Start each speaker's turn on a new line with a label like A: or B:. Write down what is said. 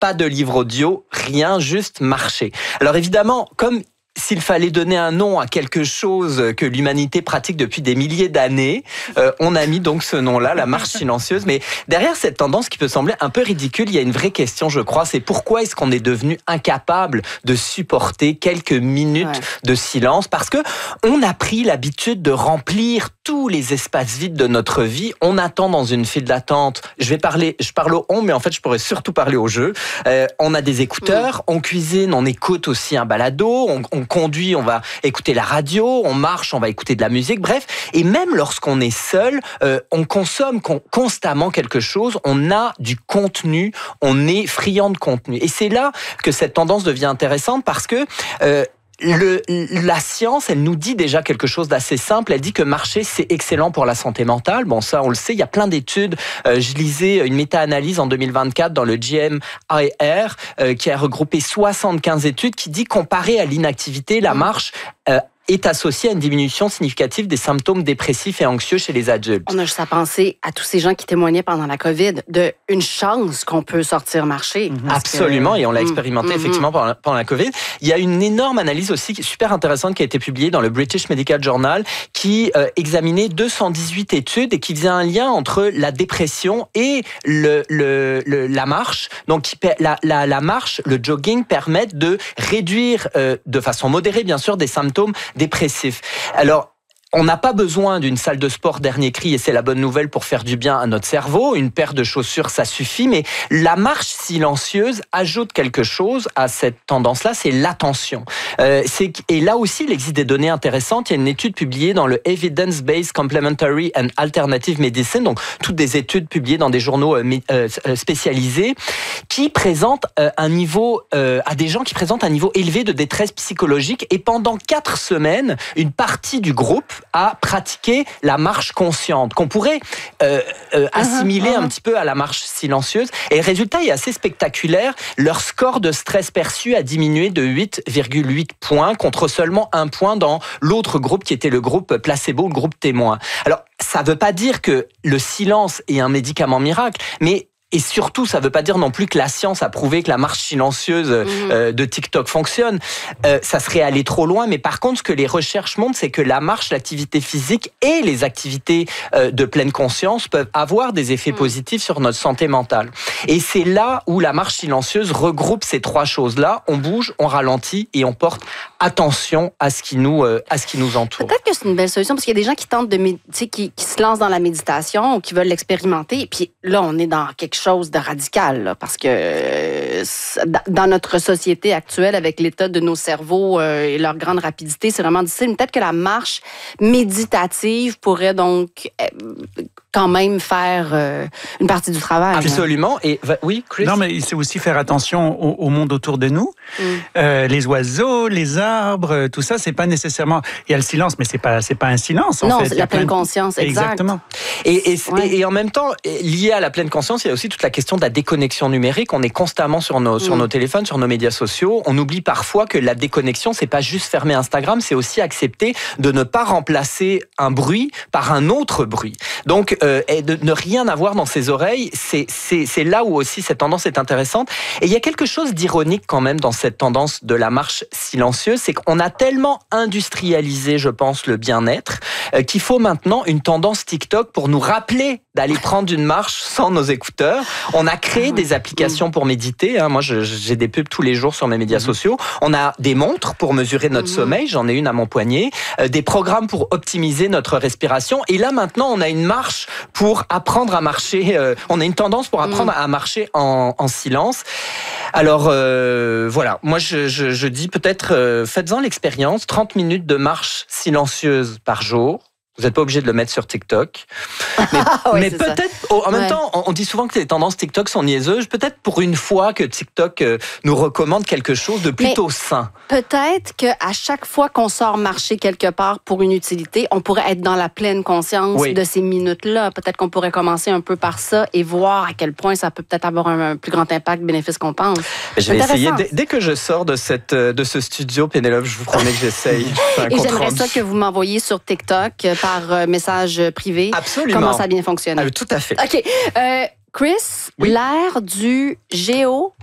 A: pas de livre audio, rien, juste marcher. Alors évidemment, comme s'il fallait donner un nom à quelque chose que l'humanité pratique depuis des milliers d'années, on a mis donc ce nom-là, la marche silencieuse. Mais derrière cette tendance qui peut sembler un peu ridicule, il y a une vraie question, je crois, c'est pourquoi est-ce qu'on est devenu incapable de supporter quelques minutes de silence? Parce que on a pris l'habitude de remplir tous les espaces vides de notre vie. On attend dans une file d'attente. Je parle au on, mais en fait, je pourrais surtout parler au jeu. On a des écouteurs, on cuisine, on écoute aussi un balado, on conduit, on va écouter la radio, on marche, on va écouter de la musique, bref. Et même lorsqu'on est seul, on consomme constamment quelque chose, on a du contenu, on est friand de contenu. Et c'est là que cette tendance devient intéressante parce que la science, elle nous dit déjà quelque chose d'assez simple. Elle dit que marcher, c'est excellent pour la santé mentale. Bon, ça, on le sait. Il y a plein d'études. Je lisais une méta-analyse en 2024 dans le JMIR qui a regroupé 75 études qui dit, comparé à l'inactivité, la marche est associée à une diminution significative des symptômes dépressifs et anxieux chez les adultes.
B: On a juste à penser à tous ces gens qui témoignaient pendant la COVID de une chance qu'on peut sortir marcher.
A: Absolument, et on l'a expérimenté effectivement pendant la COVID. Il y a une énorme analyse aussi super intéressante qui a été publiée dans le British Medical Journal qui examinait 218 études et qui faisait un lien entre la dépression et la marche. Donc la marche, le jogging permettent de réduire de façon modérée bien sûr des symptômes dépressif. Alors, on n'a pas besoin d'une salle de sport dernier cri et c'est la bonne nouvelle pour faire du bien à notre cerveau. Une paire de chaussures, ça suffit. Mais la marche silencieuse ajoute quelque chose à cette tendance-là, c'est l'attention. Et là aussi, il existe des données intéressantes. Il y a une étude publiée dans le Evidence-Based Complementary and Alternative Medicine, donc toutes des études publiées dans des journaux spécialisés, qui présentent un niveau à des gens qui présentent un niveau élevé de détresse psychologique. Et pendant 4 semaines, une partie du groupe à pratiquer la marche consciente, qu'on pourrait assimiler un petit peu à la marche silencieuse. Et le résultat est assez spectaculaire. Leur score de stress perçu a diminué de 8,8 points contre seulement 1 point dans l'autre groupe qui était le groupe placebo, le groupe témoin. Alors, ça ne veut pas dire que le silence est un médicament miracle, mais et surtout, ça ne veut pas dire non plus que la science a prouvé que la marche silencieuse de TikTok fonctionne. Ça serait aller trop loin. Mais par contre, ce que les recherches montrent, c'est que la marche, l'activité physique et les activités de pleine conscience peuvent avoir des effets positifs sur notre santé mentale. Et c'est là où la marche silencieuse regroupe ces 3 choses-là. On bouge, on ralentit et on porte attention à ce qui nous entoure.
B: Peut-être que c'est une belle solution parce qu'il y a des gens qui tentent qui se lancent dans la méditation ou qui veulent l'expérimenter. Et puis là, on est dans quelque chose de radical, là, parce que dans notre société actuelle, avec l'état de nos cerveaux et leur grande rapidité, c'est vraiment difficile. Peut-être que la marche méditative pourrait donc quand même faire une partie du travail.
A: Absolument. Et oui, Chris?
C: Non, mais c'est aussi faire attention au monde autour de nous. Les oiseaux, les arbres, tout ça, c'est pas nécessairement... Il y a le silence, mais c'est pas un silence, en fait.
B: Non, c'est la pleine conscience, exact.
C: Exactement.
A: Et en même temps, lié à la pleine conscience, il y a aussi toute la question de la déconnexion numérique. On est constamment sur nos téléphones, sur nos médias sociaux. On oublie parfois que la déconnexion, c'est pas juste fermer Instagram, c'est aussi accepter de ne pas remplacer un bruit par un autre bruit. Donc, et de ne rien avoir dans ses oreilles, c'est là où aussi cette tendance est intéressante. Et il y a quelque chose d'ironique quand même dans cette tendance de la marche silencieuse, c'est qu'on a tellement industrialisé, je pense, le bien-être, qu'il faut maintenant une tendance TikTok pour nous rappeler d'aller prendre une marche sans nos écouteurs. On a créé des applications pour méditer. Moi, j'ai des pubs tous les jours sur mes médias sociaux. On a des montres pour mesurer notre sommeil. J'en ai une à mon poignet. Des programmes pour optimiser notre respiration. Et là, maintenant, on a une marche pour apprendre à marcher. On a une tendance pour apprendre à marcher en silence. Alors, voilà. Moi, je dis peut-être, faites-en l'expérience. 30 minutes de marche silencieuse par jour. Vous n'êtes pas obligé de le mettre sur TikTok. Mais peut-être, en même temps, on dit souvent que les tendances TikTok sont niaiseuses. Peut-être pour une fois que TikTok nous recommande quelque chose de plutôt sain.
B: Peut-être qu'à chaque fois qu'on sort marcher quelque part pour une utilité, on pourrait être dans la pleine conscience de ces minutes-là. Peut-être qu'on pourrait commencer un peu par ça et voir à quel point ça peut peut-être avoir un plus grand impact bénéfice qu'on pense.
A: Je vais essayer. Dès que je sors de ce studio, Pénélope, je vous promets que j'essaye.
B: Et j'aimerais ça que vous m'envoyiez sur TikTok par message privé.
A: Absolument.
B: Comment ça a bien fonctionné.
A: Tout à fait.
B: OK. Chris, l'ère du